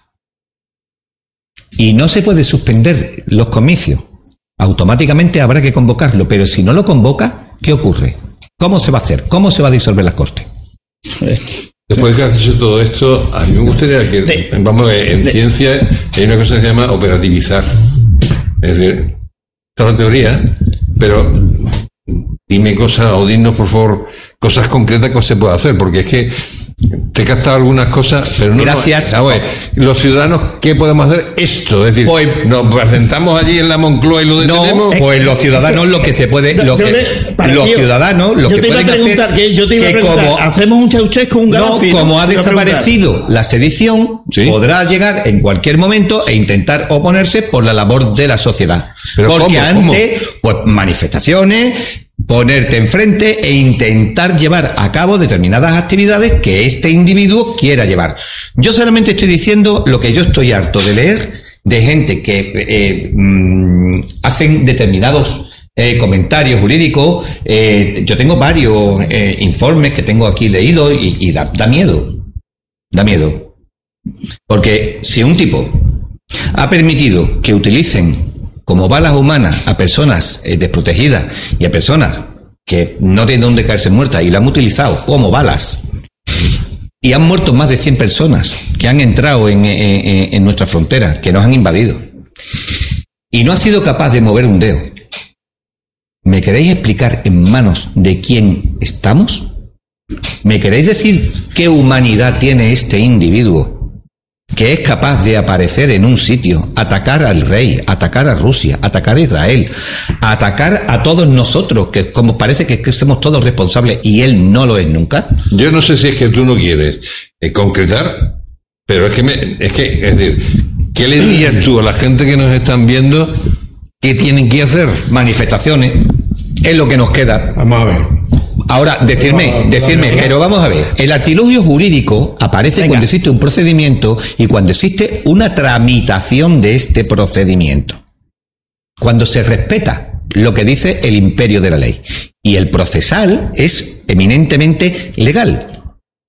Y no se puede suspender los comicios. Automáticamente habrá que convocarlo, pero si no lo convoca, ¿qué ocurre? ¿Cómo se va a hacer? ¿Cómo se va a disolver las Cortes? Después de que has dicho todo esto, a mí me gustaría que, vamos a ver, en ciencia hay una cosa que se llama operativizar. Es decir, toda la teoría, pero dime cosas, o dinos por favor cosas concretas que se puede hacer, porque es que te he captado algunas cosas, pero no. Gracias. Los ciudadanos, ¿qué podemos hacer? Esto, es decir, pues, nos presentamos allí en la Moncloa y lo detenemos. No, pues los ciudadanos lo que se puede, los ciudadanos lo que pueden hacer, yo te iba a preguntar, como hacemos un Ceausescu, un Gaddafi. No, como ha desaparecido la sedición, ¿sí? Podrá llegar en cualquier momento e intentar oponerse por la labor de la sociedad. Pero porque antes, pues manifestaciones, ponerte enfrente e intentar llevar a cabo determinadas actividades que este individuo quiera llevar. Yo solamente estoy diciendo lo que yo estoy harto de leer de gente que hacen determinados comentarios jurídicos. Yo tengo varios informes que tengo aquí leídos y da miedo. Da miedo. Porque si un tipo ha permitido que utilicen como balas humanas a personas desprotegidas y a personas que no tienen dónde caerse muertas y la han utilizado como balas, y han muerto más de 100 personas que han entrado en nuestra frontera, que nos han invadido, y no ha sido capaz de mover un dedo. ¿Me queréis explicar en manos de quién estamos? ¿Me queréis decir qué humanidad tiene este individuo que es capaz de aparecer en un sitio, atacar al rey, atacar a Rusia, atacar a Israel, atacar a todos nosotros, que como parece que somos todos responsables y él no lo es nunca? Yo no sé si es que tú no quieres concretar, pero es decir, ¿qué le dirías tú a la gente que nos están viendo que tienen que hacer? Manifestaciones, es lo que nos queda. Vamos a ver. Ahora, decirme, pero vamos a ver, el artilugio jurídico aparece cuando existe un procedimiento y cuando existe una tramitación de este procedimiento. Cuando se respeta lo que dice el imperio de la ley. Y el procesal es eminentemente legal.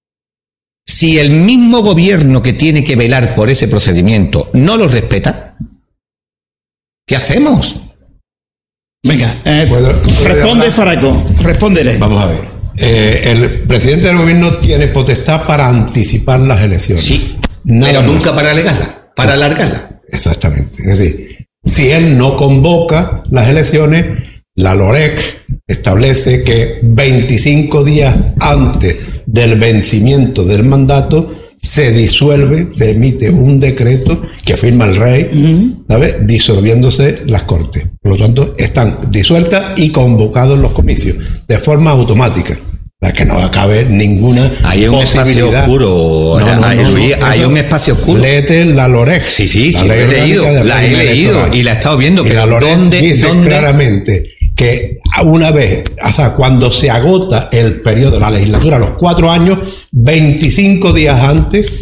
Si el mismo gobierno que tiene que velar por ese procedimiento no lo respeta, ¿qué hacemos? Venga, responde Faraco, respóndele. Vamos a ver. El presidente del gobierno tiene potestad para anticipar las elecciones. Sí, pero nunca para alargarla. Exactamente. Es decir, si él no convoca las elecciones, la LOREC establece que 25 días antes del vencimiento del mandato se disuelve, se emite un decreto que firma el rey, ¿sabes?, disolviéndose las Cortes. Por lo tanto, están disueltas y convocados los comicios de forma automática. Para que no va a caber ninguna hay un espacio oscuro. Hay un espacio oscuro. Léete la LOREC. Sí, la he leído y la he estado viendo. Y pero la LOREC dice claramente que una vez, o sea, cuando se agota el periodo de la legislatura, los 4 años, 25 días antes,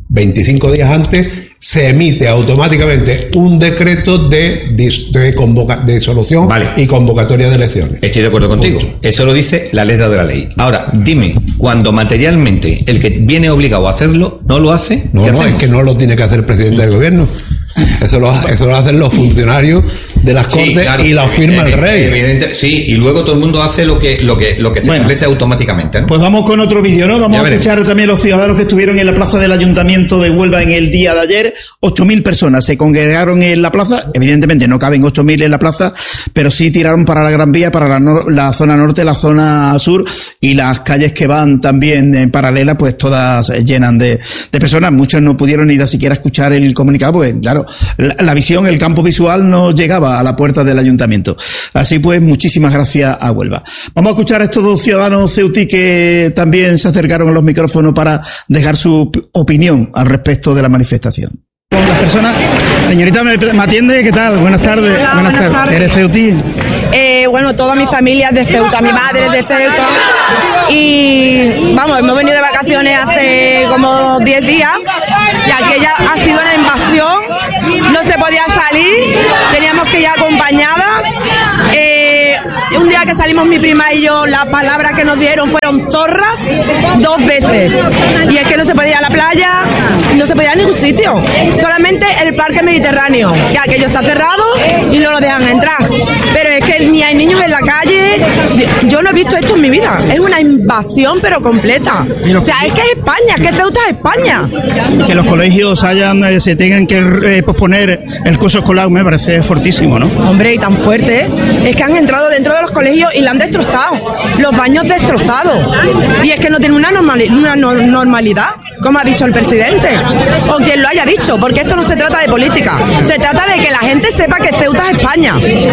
se emite automáticamente un decreto de disolución y convocatoria de elecciones. Estoy de acuerdo contigo. Eso lo dice la letra de la ley. Ahora, dime, cuando materialmente el que viene obligado a hacerlo no lo hace, no, es que no lo tiene que hacer el presidente del gobierno. Eso lo hacen los funcionarios de las Cortes, claro, y la firma el rey. Evidente, sí, y luego todo el mundo hace lo que se establece automáticamente, ¿no? Pues vamos con otro vídeo, ¿no? Vamos a escuchar también los ciudadanos que estuvieron en la plaza del Ayuntamiento de Huelva en el día de ayer. 8.000 personas se congregaron en la plaza. Evidentemente no caben 8.000 en la plaza, pero sí tiraron para la Gran Vía, para la zona norte, la zona sur, y las calles que van también en paralela, pues todas llenan de personas. Muchos no pudieron ni siquiera escuchar el comunicado, pues claro, la visión, el campo visual no llegaba a la puerta del Ayuntamiento. Así pues, muchísimas gracias a Huelva. Vamos a escuchar a estos dos ciudadanos ceutí que también se acercaron a los micrófonos para dejar su opinión al respecto de la manifestación. Las personas, señorita, ¿me atiende? ¿Qué tal? Buenas tardes. Hola, buenas tardes. ¿Eres ceutí? Bueno, toda mi familia es de Ceuta, mi madre es de Ceuta y vamos, hemos venido de vacaciones hace como 10 días y aquella ha sido una invasión, no se podía salir, teníamos que ir acompañadas. Un día que salimos mi prima y yo, las palabras que nos dieron fueron zorras 2 veces. Y es que no se podía ir a la playa, no se podía ir a ningún sitio. Solamente el parque Mediterráneo, que aquello está cerrado y no lo dejan entrar. Pero es que ni hay niños en la calle. Yo no he visto esto en mi vida. Es una invasión pero completa. O sea, es que es España, que Ceuta es España. Que los colegios se tengan que posponer el curso escolar me parece fortísimo, ¿no? Hombre, y tan fuerte, ¿eh? Es que han entrado dentro de los colegios y la han destrozado. Los baños destrozados. Y es que no tienen una normalidad, como ha dicho el presidente. O quien lo haya dicho, porque esto no se trata de política. Se trata de que la gente sepa que Ceuta es España.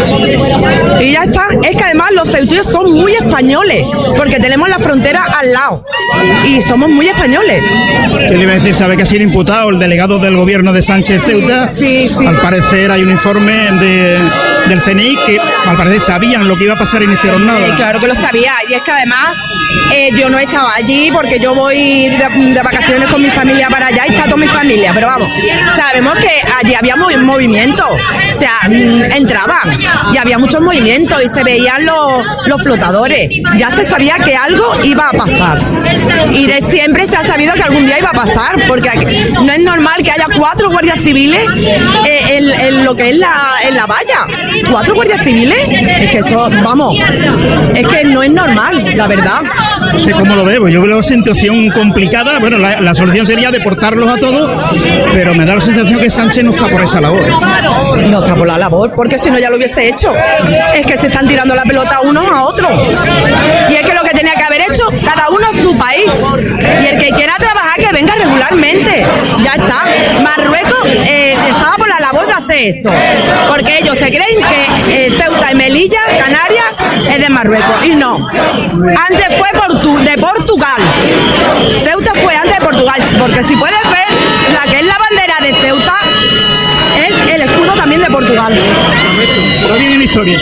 Y ya está. Es que además los ceutíes son muy españoles, porque tenemos la frontera al lado. Y somos muy españoles. ¿Qué le iba a decir? ¿Sabe que ha sido imputado el delegado del gobierno de Sánchez Ceuta? Sí. Al parecer hay un informe del CNI que al parecer sabían lo que iba a pasar y no hicieron nada. Claro que lo sabía. Y es que además yo no he estado allí porque yo voy de vacaciones con mi familia para allá y está toda mi familia. Pero vamos, sabemos que allí había movimiento. O sea, entraban y había muchos movimientos y se veían los flotadores. Ya se sabía que algo iba a pasar. Y de siempre se ha sabido que algún día iba a pasar, porque no es normal que haya 4 guardias civiles en lo que es en la valla. 4 guardias civiles, es que eso, vamos, es que no es normal, la verdad. No sé cómo lo veo, yo veo una situación complicada. Bueno, la solución sería deportarlos a todos, pero me da la sensación que Sánchez no está por esa labor. No está por la labor, porque si no ya lo hubiese hecho. Es que se están tirando la pelota unos a otros. Y es que lo que tenía que haber hecho, cada uno a su país. Y el que quiera trabajar, que venga regularmente. Ya está. Marruecos estaba por la labor de hacer esto, porque ellos se creen que Ceuta y Melilla, Canarias, es de Marruecos. Y no. Antes fue de Portugal. Ceuta fue antes de Portugal, porque si puedes ver, la que es la bandera de Ceuta es el escudo también de Portugal. Pero bien en historia.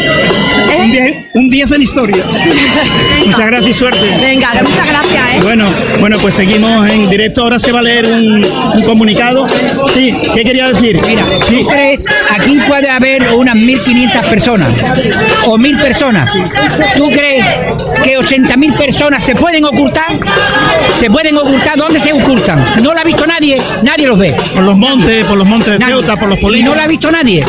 Un 10 en historia. Muchas gracias y suerte. Venga, muchas gracias. Bueno, pues seguimos en directo. Ahora se va a leer un comunicado. Sí, ¿qué quería decir? Mira, ¿tú crees aquí puede haber unas 1.500 personas o 1.000 personas? ¿Tú crees que 80.000 personas se pueden ocultar? ¿Se pueden ocultar? ¿Dónde se ocultan? No lo ha visto nadie los ve. Por los montes de Ceuta, por los polígonos. Y no lo ha visto nadie.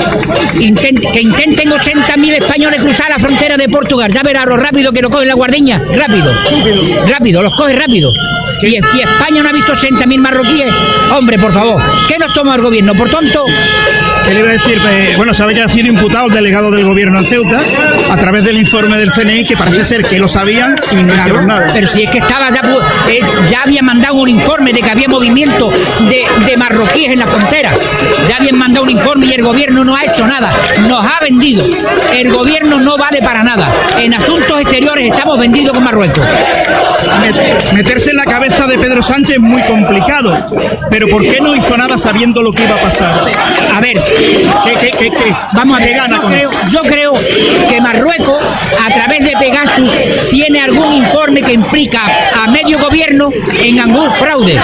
Que intenten 80.000 españoles cruzar la frontera de Portugal. Ya verá lo rápido que lo cogen la guardeña. Rápido, los coge rápido. Y España no ha visto 80.000 marroquíes. Hombre, por favor, ¿qué nos toma el gobierno? ¿Por tonto? ¿Qué le iba a decir? Bueno, sabe que ha sido imputado el delegado del gobierno en Ceuta a través del informe del CNI, que parece ser que lo sabían y no hicieron nada. Pero si es que estaba ya habían mandado un informe de que había movimiento de marroquíes en la frontera. Ya habían mandado un informe y el gobierno no ha hecho nada. Nos ha vendido. El gobierno no vale para nada. En asuntos exteriores estamos vendidos con Marruecos. Meterse en la cabeza de Pedro Sánchez es muy complicado. Pero ¿por qué no hizo nada sabiendo lo que iba a pasar? A ver, ¿Qué? Vamos a ver, ¿qué gana con eso? Yo creo que Marruecos, a través de Pegasus, tiene algún informe que implica a medio gobierno en algún fraude.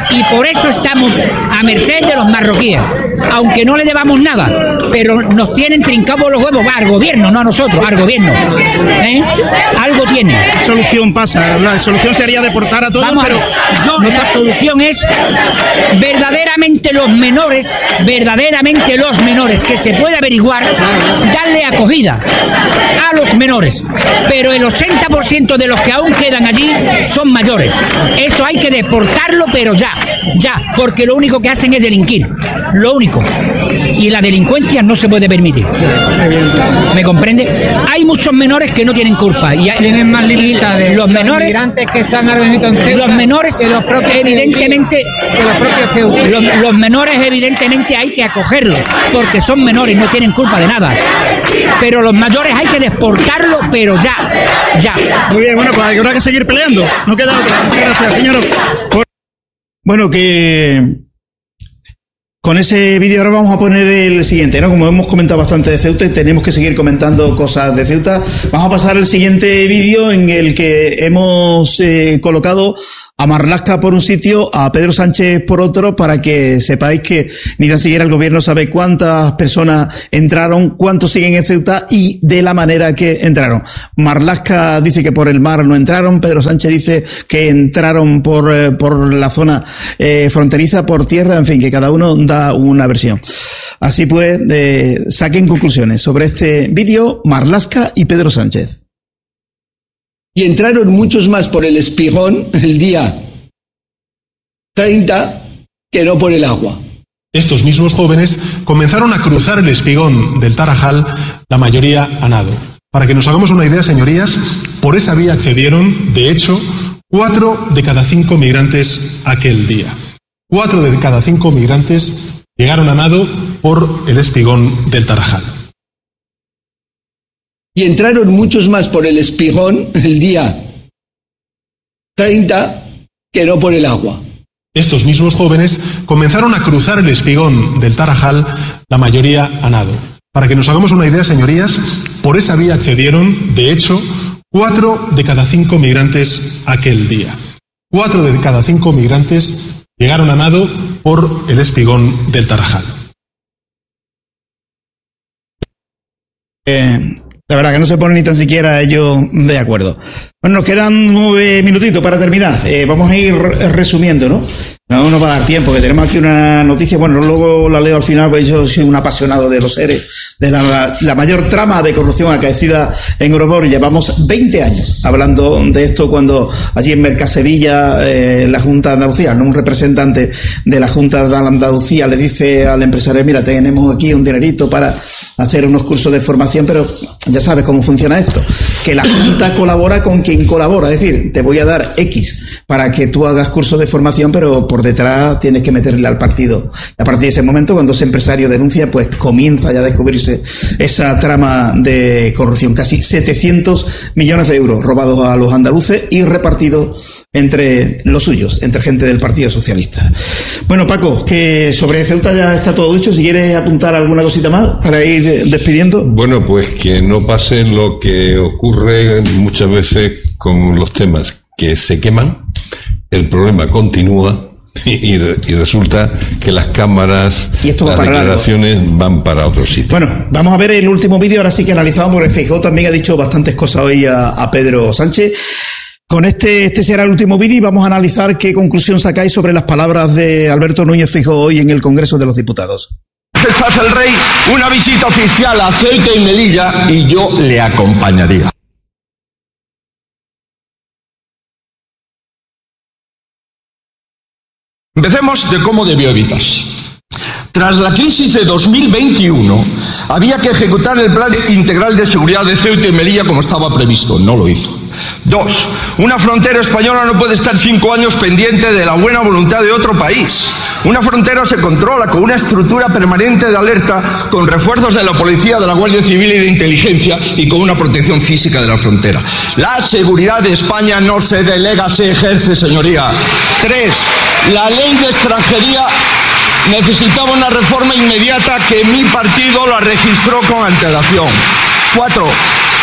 Y por eso estamos a merced de los marroquíes, aunque no le debamos nada, pero nos tienen trincados los huevos, al gobierno, no a nosotros, al gobierno. Algo tiene. ¿Qué solución pasa? La solución sería deportar a todos, pero la solución es verdaderamente los menores que se puede averiguar, darle acogida a los menores, pero el 80% de los que aún quedan allí son mayores. Eso hay que deportarlo, pero ya, porque lo único que hacen es delinquir, lo único. Y la delincuencia no se puede permitir. ¿Me comprende? Hay muchos menores que no tienen culpa y tienen más libertad. Los menores que están ahora mismo en Ceuta, los menores evidentemente los menores evidentemente hay que acogerlos porque son menores, no tienen culpa de nada. Pero los mayores hay que deportarlos, pero ya. Muy bien, bueno, pues habrá que seguir peleando. No queda otra. Muchas gracias, señor. Bueno, que con ese vídeo ahora vamos a poner el siguiente, ¿no? Como hemos comentado bastante de Ceuta y tenemos que seguir comentando cosas de Ceuta, vamos a pasar al siguiente vídeo en el que hemos colocado a Marlaska por un sitio, a Pedro Sánchez por otro, para que sepáis que ni tan siquiera el gobierno sabe cuántas personas entraron, cuántos siguen en Ceuta y de la manera que entraron. Marlaska dice que por el mar no entraron, Pedro Sánchez dice que entraron por la zona fronteriza, por tierra, en fin, que cada uno da una versión. Así pues, saquen conclusiones sobre este vídeo, Marlaska y Pedro Sánchez. Y entraron muchos más por el Espigón el día 30 que no por el agua. Estos mismos jóvenes comenzaron a cruzar el Espigón del Tarajal, la mayoría a nado. Para que nos hagamos una idea, señorías, por esa vía accedieron, de hecho, 4 de cada 5 migrantes aquel día. 4 de cada 5 migrantes llegaron a nado por el Espigón del Tarajal. Y entraron muchos más por el Espigón el día 30 que no por el agua. Estos mismos jóvenes comenzaron a cruzar el Espigón del Tarajal, la mayoría a nado. Para que nos hagamos una idea, señorías, por esa vía accedieron, de hecho, 4 de cada 5 migrantes aquel día. 4 de cada 5 migrantes llegaron a nado por el Espigón del Tarajal. La verdad que no se ponen ni tan siquiera ellos de acuerdo. Bueno, nos quedan 9 minutitos para terminar. Vamos a ir resumiendo, ¿no? No nos va a dar tiempo, que tenemos aquí una noticia, bueno, luego la leo al final, porque yo soy un apasionado de los ERE, de la mayor trama de corrupción acaecida en Europa. Llevamos 20 años hablando de esto, cuando allí en Mercasevilla, la Junta de Andalucía, no un representante de la Junta de Andalucía, le dice al empresario: mira, tenemos aquí un dinerito para hacer unos cursos de formación, pero ya sabes cómo funciona esto, que la Junta colabora con quien colabora, es decir, te voy a dar X para que tú hagas cursos de formación, pero por detrás tienes que meterle al partido. A partir de ese momento, cuando ese empresario denuncia, pues comienza ya a descubrirse esa trama de corrupción. Casi 700 millones de euros robados a los andaluces y repartidos entre los suyos, entre gente del Partido Socialista. Bueno, Paco, que sobre Ceuta ya está todo dicho. Si quieres apuntar alguna cosita más para ir despidiendo. Bueno, pues que no pase lo que ocurre muchas veces con los temas que se queman, el problema continúa y resulta que las cámaras, y esto las declaraciones van para otro sitio. Bueno, vamos a ver el último vídeo, ahora sí que analizamos, porque Feijóo también ha dicho bastantes cosas hoy a Pedro Sánchez. Con este será el último vídeo y vamos a analizar qué conclusión sacáis sobre las palabras de Alberto Núñez Feijóo hoy en el Congreso de los Diputados. Hace el rey una visita oficial a Ceuta y Melilla y yo le acompañaría. Empecemos de cómo debió evitarse. Tras la crisis de 2021, había que ejecutar el plan integral de seguridad de Ceuta y Melilla como estaba previsto. No lo hizo. 2. Una frontera española no puede estar 5 años pendiente de la buena voluntad de otro país. Una frontera se controla con una estructura permanente de alerta, con refuerzos de la policía, de la Guardia Civil y de inteligencia, y con una protección física de la frontera. La seguridad de España no se delega, se ejerce, señoría. 3. La ley de extranjería necesitaba una reforma inmediata que mi partido la registró con antelación. 4.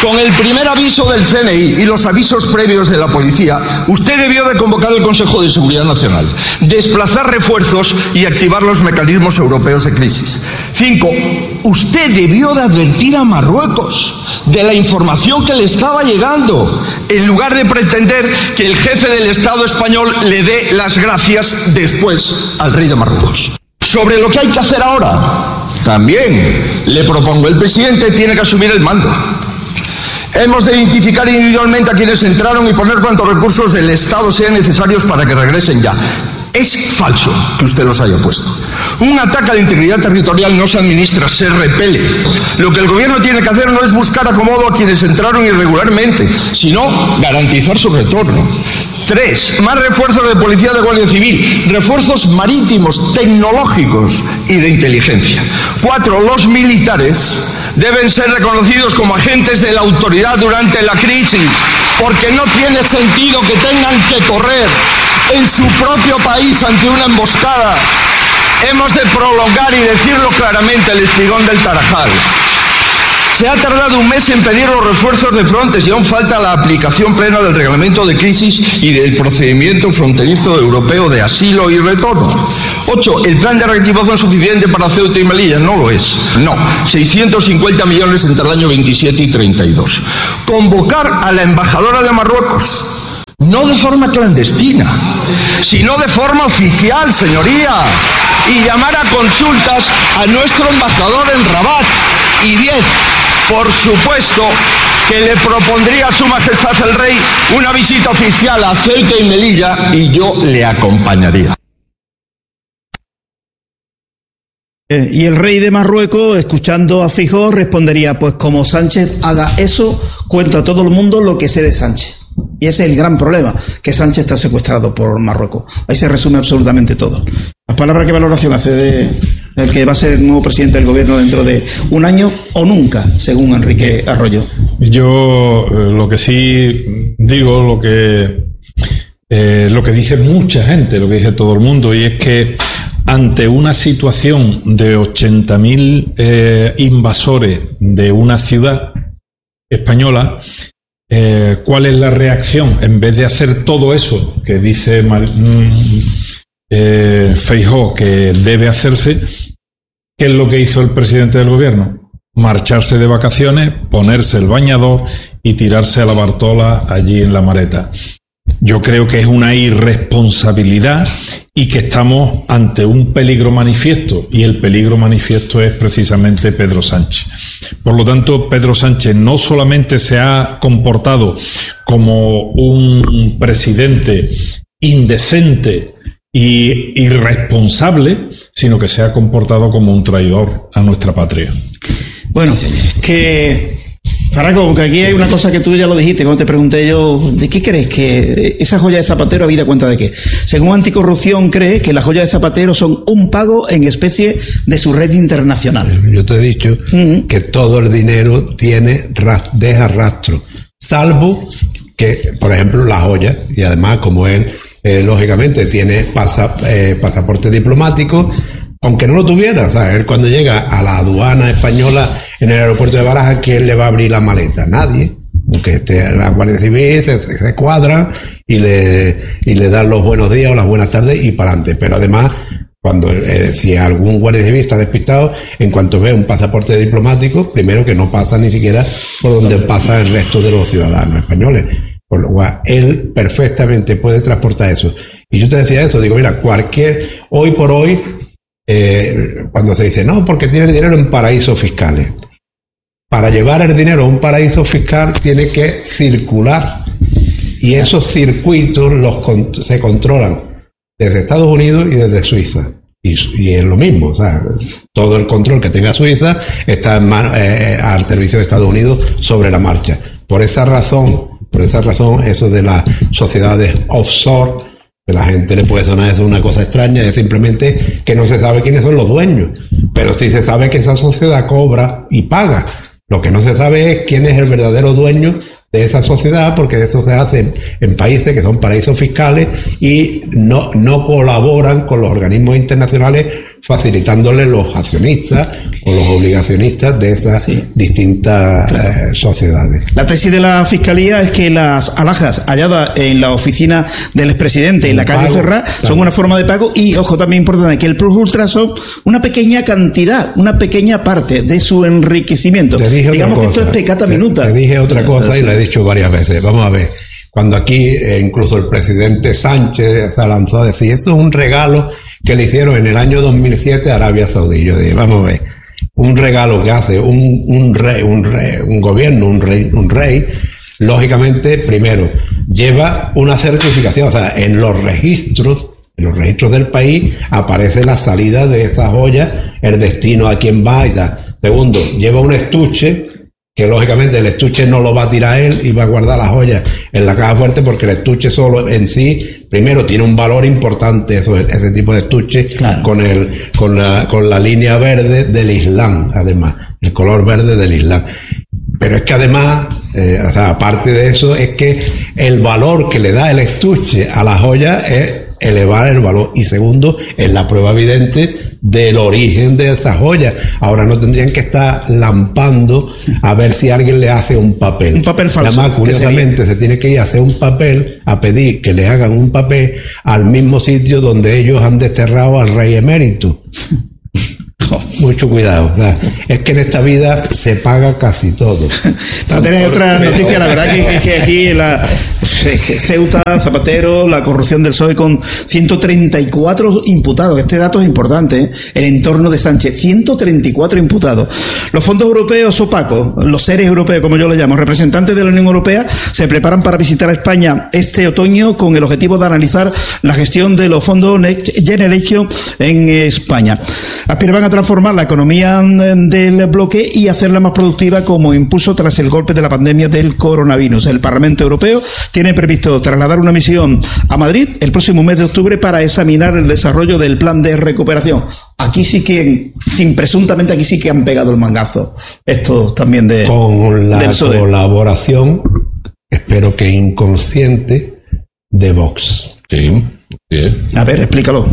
Con el primer aviso del CNI y los avisos previos de la policía, usted debió de convocar el Consejo de Seguridad Nacional, desplazar refuerzos y activar los mecanismos europeos de crisis. 5. Usted debió de advertir a Marruecos de la información que le estaba llegando, en lugar de pretender que el jefe del Estado español le dé las gracias después al rey de Marruecos. Sobre lo que hay que hacer ahora, también le propongo, el presidente tiene que asumir el mando. Hemos de identificar individualmente a quienes entraron y poner cuantos recursos del Estado sean necesarios para que regresen ya. Es falso que usted los haya puesto. Un ataque a la integridad territorial no se administra, se repele. Lo que el gobierno tiene que hacer no es buscar acomodo a quienes entraron irregularmente, sino garantizar su retorno. 3. Más refuerzos de policía, de guardia civil, refuerzos marítimos, tecnológicos y de inteligencia. 4. Los militares deben ser reconocidos como agentes de la autoridad durante la crisis, porque no tiene sentido que tengan que correr en su propio país ante una emboscada. Hemos de prolongar y decirlo claramente el espigón del Tarajal. Se ha tardado un mes en pedir los refuerzos de Frontex y aún falta la aplicación plena del reglamento de crisis y del procedimiento fronterizo europeo de asilo y retorno. 8. ¿El plan de reactivación suficiente para Ceuta y Melilla? No lo es. No. 650 millones entre el año 27 y 32. Convocar a la embajadora de Marruecos. No de forma clandestina, sino de forma oficial, señoría. Y llamar a consultas a nuestro embajador en Rabat. Y 10. Por supuesto que le propondría a Su Majestad el Rey una visita oficial a Ceuta y Melilla y yo le acompañaría. Y el rey de Marruecos, escuchando a Feijóo, respondería: pues como Sánchez haga eso, cuento a todo el mundo lo que sé de Sánchez. Y ese es el gran problema, que Sánchez está secuestrado por Marruecos. Ahí se resume absolutamente todo. Las palabras, ¿qué valoración hace del que va a ser el nuevo presidente del gobierno dentro de un año o nunca, según Enrique Arroyo? Yo lo que sí digo, lo que dice mucha gente, lo que dice todo el mundo, y es que ante una situación de 80.000 invasores de una ciudad española, ¿cuál es la reacción? En vez de hacer todo eso que dice Feijóo que debe hacerse, ¿qué es lo que hizo el presidente del gobierno? Marcharse de vacaciones, ponerse el bañador y tirarse a la Bartola allí en la Mareta. Yo creo que es una irresponsabilidad y que estamos ante un peligro manifiesto, y el peligro manifiesto es precisamente Pedro Sánchez. Por lo tanto, Pedro Sánchez no solamente se ha comportado como un presidente indecente y irresponsable, sino que se ha comportado como un traidor a nuestra patria. Bueno, que Faraco, que aquí hay una cosa que tú ya lo dijiste cuando te pregunté yo, ¿de qué crees que esa joya de Zapatero habida cuenta de qué? Según Anticorrupción cree que las joyas de Zapatero son un pago en especie de su red internacional. Yo te he dicho que todo el dinero deja rastro, salvo que, por ejemplo, la joya, y además como él lógicamente tiene pasaporte diplomático, aunque no lo tuviera, o sea, él cuando llega a la aduana española en el aeropuerto de Barajas, ¿quién le va a abrir la maleta? Nadie. Aunque esté la Guardia Civil, se cuadra y le dan los buenos días o las buenas tardes y para adelante. Pero además, si algún Guardia Civil está despistado, en cuanto ve un pasaporte diplomático, primero que no pasa ni siquiera por donde pasa el resto de los ciudadanos españoles. Por lo cual, él perfectamente puede transportar eso. Y yo te decía eso, digo, mira, hoy por hoy, cuando se dice, no, porque tiene el dinero en paraísos fiscales. Para llevar el dinero a un paraíso fiscal tiene que circular. Y esos circuitos se controlan desde Estados Unidos y desde Suiza. Y es lo mismo, o sea, todo el control que tenga Suiza está al servicio de Estados Unidos sobre la marcha. Por esa razón, eso de las sociedades offshore, que la gente le puede sonar eso una cosa extraña, es simplemente que no se sabe quiénes son los dueños, pero sí se sabe que esa sociedad cobra y paga. Lo que no se sabe es quién es el verdadero dueño de esa sociedad, porque eso se hace en países que son paraísos fiscales y no colaboran con los organismos internacionales facilitándole los accionistas o los obligacionistas de esas distintas sociedades. La tesis de la Fiscalía es que las alhajas halladas en la oficina del expresidente en la calle Ferrá son una forma de pago y, ojo, también importante, que el plus ultra son una pequeña cantidad, una pequeña parte de su enriquecimiento. Digamos que esto es pecata minuta. Te dije otra cosa y lo he dicho varias veces. Vamos a ver. Cuando aquí incluso el presidente Sánchez se lanzó a decir, esto es un regalo que le hicieron en el año 2007 a Arabia Saudí. Yo dije, vamos a ver, un regalo que hace un gobierno, un rey, lógicamente, primero, lleva una certificación, o sea, en los registros del país aparece la salida de estas joyas, el destino a quién va y tal. Segundo, lleva un estuche, que lógicamente el estuche no lo va a tirar él y va a guardar las joyas en la caja fuerte, porque el estuche solo en sí, primero, tiene un valor importante, ese tipo de estuche, claro, con la línea verde del Islam, además, el color verde del Islam. Pero es que además, o sea, aparte de eso, es que el valor que le da el estuche a la joya es elevar el valor. Y segundo, es la prueba evidente del origen de esa joya. Ahora no tendrían que estar lampando a ver si alguien le hace un papel. Un papel falso. Además, curiosamente, se tiene que ir a hacer un papel, a pedir que le hagan un papel al mismo sitio donde ellos han desterrado al rey emérito. Mucho cuidado, ¿verdad? Es que en esta vida se paga casi todo. Para tener otra noticia, la verdad que aquí Ceuta, Zapatero, la corrupción del PSOE con 134 imputados. Este dato es importante, ¿eh? El entorno de Sánchez, 134 imputados. Los fondos europeos opacos, los seres europeos, como yo lo llamo, representantes de la Unión Europea, se preparan para visitar a España este otoño con el objetivo de analizar la gestión de los fondos Next Generation en España. Aspiran a transformar la economía del bloque y hacerla más productiva como impulso tras el golpe de la pandemia del coronavirus. El Parlamento Europeo tiene previsto trasladar una misión a Madrid el próximo mes de octubre para examinar el desarrollo del plan de recuperación. Aquí sí que, presuntamente aquí sí que han pegado el mangazo. Esto también con la colaboración, espero que inconsciente, de Vox. Sí. Bien. A ver, explícalo.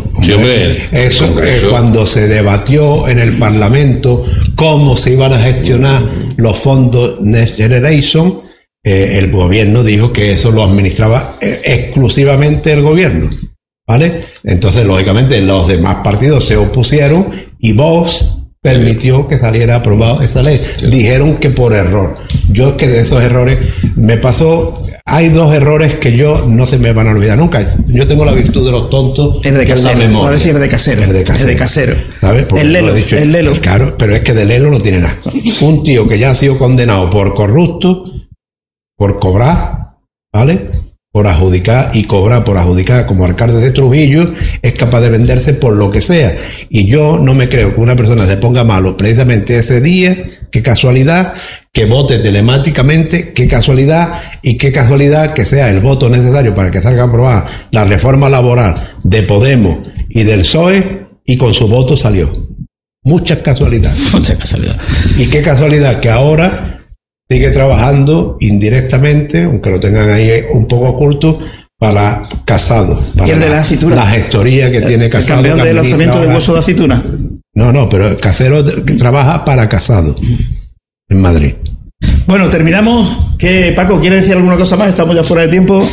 Eso cuando se debatió en el Parlamento cómo se iban a gestionar los fondos Next Generation, el gobierno dijo que eso lo administraba exclusivamente el gobierno, ¿vale? Entonces, lógicamente, los demás partidos se opusieron y Vox permitió que saliera aprobado esta ley. Dijeron que por error. Yo es que de esos errores me pasó. Hay dos errores que yo no se me van a olvidar nunca. Yo tengo la virtud de los tontos. El de casero. Voy a decir de casero. El de casero. ¿Sabes? El Lelo. Claro, pero es que de Lelo no tiene nada. Un tío que ya ha sido condenado por corrupto, por cobrar, ¿vale? Por adjudicar y cobrar por adjudicar como alcalde de Trujillo, es capaz de venderse por lo que sea. Y yo no me creo que una persona se ponga malo precisamente ese día, qué casualidad, que vote telemáticamente, qué casualidad, y qué casualidad que sea el voto necesario para que salga aprobada la reforma laboral de Podemos y del PSOE, y con su voto salió. Muchas casualidades. Muchas casualidades. Y qué casualidad que ahora sigue trabajando indirectamente, aunque lo tengan ahí un poco oculto, para Casado. Para de la aceituna. La gestoría que tiene Casado. ¿El campeón de lanzamiento del hueso de aceituna? No, pero Casero trabaja para Casado, en Madrid. Bueno, terminamos. ¿Qué, Paco, quiere decir alguna cosa más? Estamos ya fuera de tiempo.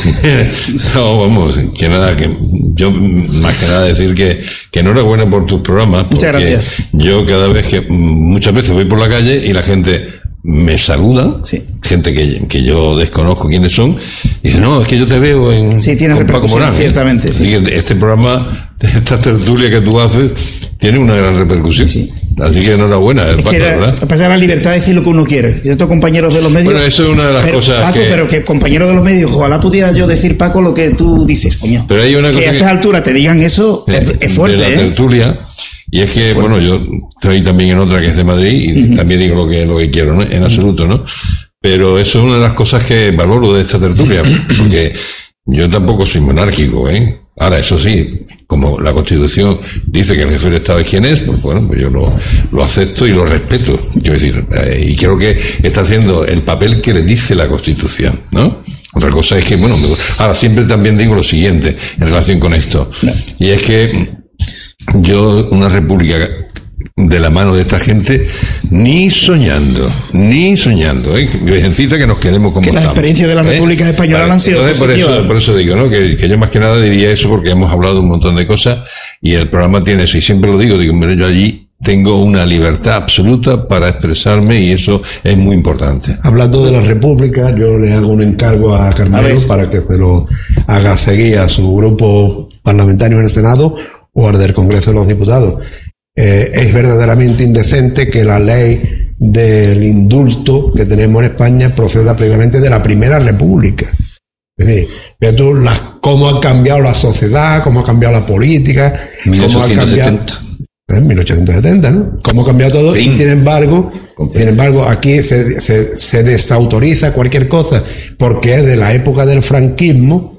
No, vamos, que nada, que yo más que nada decir que enhorabuena por tus programas. Muchas gracias. Yo cada vez muchas veces voy por la calle y la gente me saluda, sí, gente que yo desconozco quiénes son, y dice, no, es que yo te veo en sí, tiene repercusión, Morán, ciertamente, sí. Así que este programa, esta tertulia que tú haces, tiene una gran repercusión. Sí. Así que enhorabuena. Es que pasar la libertad de decir lo que uno quiere. Yo tengo compañeros de los medios. Bueno, eso es una de las cosas. Paco, pero que compañeros de los medios, ojalá pudiera yo decir, Paco, lo que tú dices, coño. Pero hay una cosa que a estas alturas te digan eso es fuerte. De la tertulia. Y es que, bueno, yo estoy también en otra que es de Madrid y también digo lo que quiero, ¿no? En absoluto, ¿no? Pero eso es una de las cosas que valoro de esta tertulia, porque yo tampoco soy monárquico, ¿eh? Ahora, eso sí, como la Constitución dice que el jefe del Estado es quien es, pues bueno, pues yo lo acepto y lo respeto. Quiero decir, y creo que está haciendo el papel que le dice la Constitución, ¿no? Otra cosa es que, bueno, ahora siempre también digo lo siguiente en relación con esto, y es que Yo, una república de la mano de esta gente, ni soñando, Virgencita, que nos quedemos como que las experiencias de las repúblicas españolas han sido positivas. Por eso digo, ¿no? Que yo más que nada diría eso, porque hemos hablado de un montón de cosas y el programa tiene eso, y siempre lo digo, mira, yo allí tengo una libertad absoluta para expresarme y eso es muy importante. Hablando de la República, yo le hago un encargo a Carmelo para que se lo haga seguir a su grupo parlamentario en el Senado o al del Congreso de los Diputados. Es verdaderamente indecente que la ley del indulto que tenemos en España proceda precisamente de la Primera República. Es decir, ve tú cómo ha cambiado la sociedad, cómo ha cambiado la política, 1870. 1870, ¿no? Cómo ha cambiado todo. Y sin embargo, aquí se desautoriza cualquier cosa porque es de la época del franquismo,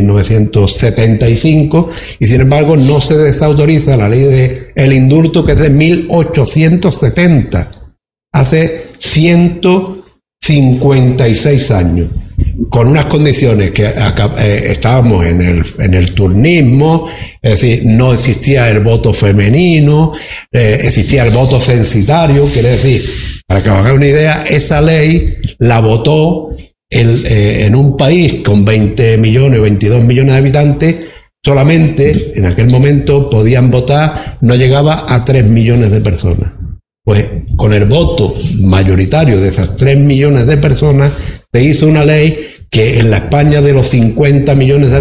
1975, y sin embargo no se desautoriza la ley del indulto, que es de 1870, hace 156 años, con unas condiciones que estábamos en el turnismo, es decir, no existía el voto femenino, existía el voto censitario, quiere decir, para que os hagáis una idea, esa ley la votó en un país con 20 millones o 22 millones de habitantes. Solamente en aquel momento podían votar, no llegaba a 3 millones de personas. Pues con el voto mayoritario de esas 3 millones de personas se hizo una ley que en la España de los 50 millones de